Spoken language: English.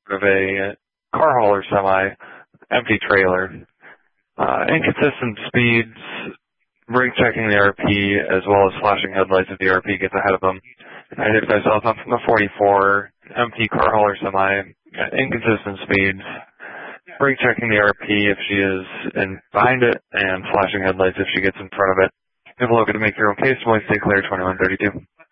of a car hauler semi, empty trailer. Inconsistent speeds, brake checking the RP, as well as flashing headlights if the RP gets ahead of them. I hit myself up from the 44, empty car hauler semi, inconsistent speeds, brake checking the RP if she is behind it, and flashing headlights if she gets in front of it. If you're looking to make your own case, stay clear 2132.